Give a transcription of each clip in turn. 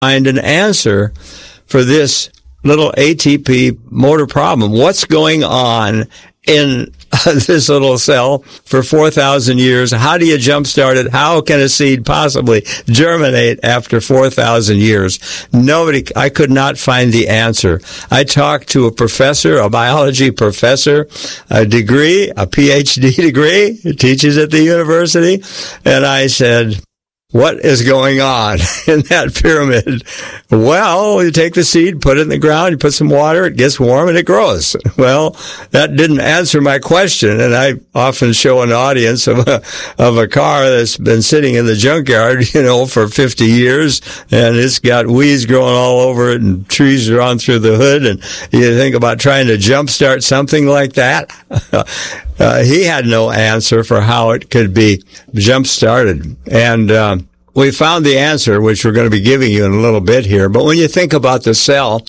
find an answer for this little ATP motor problem. What's going on in this little cell for 4,000 years? How do you jumpstart it? How can a seed possibly germinate after 4,000 years? I could not find the answer. I talked to a professor, a biology professor, a PhD degree, who teaches at the university, and I said, what is going on in that pyramid? Well, you take the seed, put it in the ground, you put some water, it gets warm, and it grows. Well, that didn't answer my question, and I often show an audience of a car that's been sitting in the junkyard, for 50 years, and it's got weeds growing all over it, and trees are on through the hood, and you think about trying to jumpstart something like that. He had no answer for how it could be jump-started. And we found the answer, which we're going to be giving you in a little bit here. But when you think about the cell,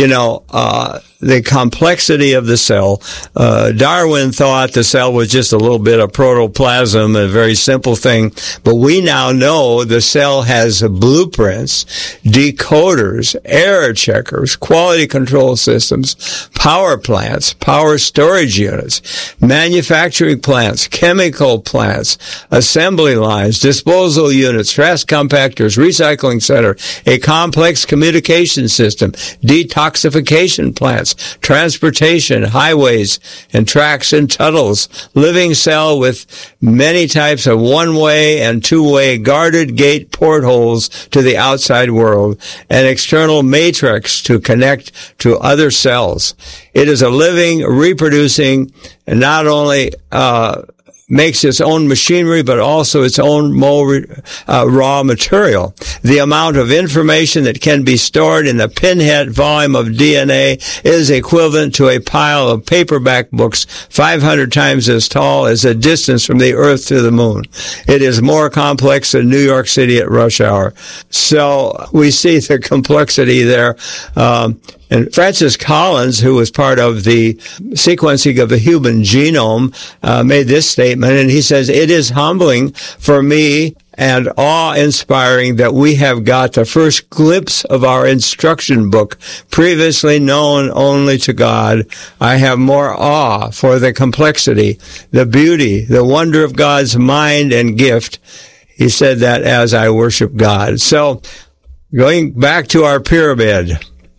the complexity of the cell, Darwin thought the cell was just a little bit of protoplasm, a very simple thing. But we now know the cell has blueprints, decoders, error checkers, quality control systems, power plants, power storage units, manufacturing plants, chemical plants, assembly lines, disposal units, trash compactors, recycling center, a complex communication system, detoxification plants, transportation, highways and tracks and tunnels, living cell with many types of one-way and two-way guarded gate portholes to the outside world, an external matrix to connect to other cells. It is a living, reproducing, and not only makes its own machinery, but also its own raw material. The amount of information that can be stored in the pinhead volume of DNA is equivalent to a pile of paperback books 500 times as tall as the distance from the Earth to the moon. It is more complex than New York City at rush hour. So we see the complexity there. And Francis Collins, who was part of the sequencing of the human genome, made this statement, and he says, "It is humbling for me and awe-inspiring that we have got the first glimpse of our instruction book, previously known only to God. I have more awe for the complexity, the beauty, the wonder of God's mind and gift." He said that as I worship God. So, going back to our pyramid,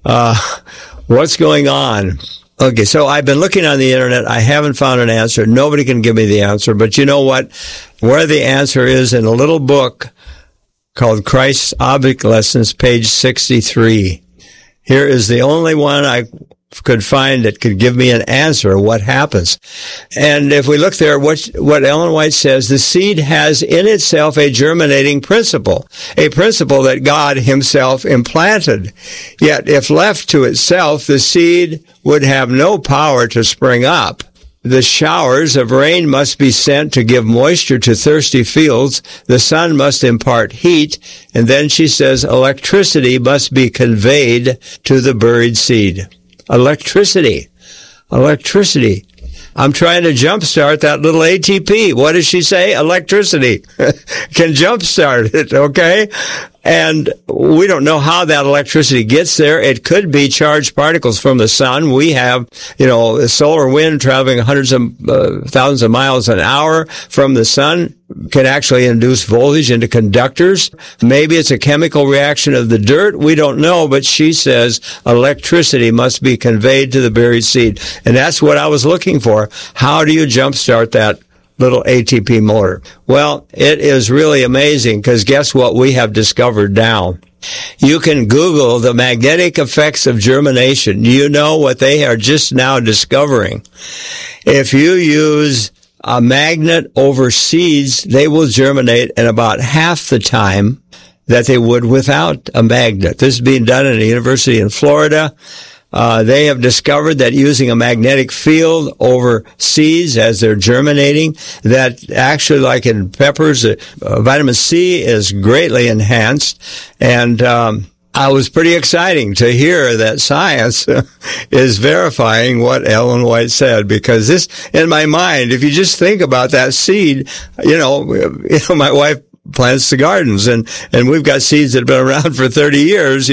what's going on? Okay, so I've been looking on the internet. I haven't found an answer. Nobody can give me the answer. But you know what? Where the answer is in a little book called Christ's Object Lessons, page 63. Here is the only one I could find that could give me an answer of what happens. And if we look there, what Ellen White says, the seed has in itself a germinating principle, a principle that God himself implanted. Yet if left to itself, the seed would have no power to spring up. The showers of rain must be sent to give moisture to thirsty fields. The sun must impart heat. And then she says electricity must be conveyed to the buried seed. Electricity. I'm trying to jumpstart that little ATP. What does she say? Electricity. Can jumpstart it, okay? And we don't know how that electricity gets there. It could be charged particles from the sun. We have, the solar wind traveling hundreds of thousands of miles an hour from the sun can actually induce voltage into conductors. Maybe it's a chemical reaction of the dirt. We don't know, but she says electricity must be conveyed to the buried seed. And that's what I was looking for. How do you jumpstart that little ATP motor? Well, it is really amazing because guess what we have discovered now? You can Google the magnetic effects of germination. You know what they are just now discovering. If you use a magnet over seeds, they will germinate in about half the time that they would without a magnet. This is being done at a university in Florida. They have discovered that using a magnetic field over seeds as they're germinating, that actually, like in peppers, vitamin C is greatly enhanced. And I was pretty exciting to hear that science is verifying what Ellen White said, because this, in my mind, if you just think about that seed, my wife plants the gardens. And we've got seeds that have been around for 30 years.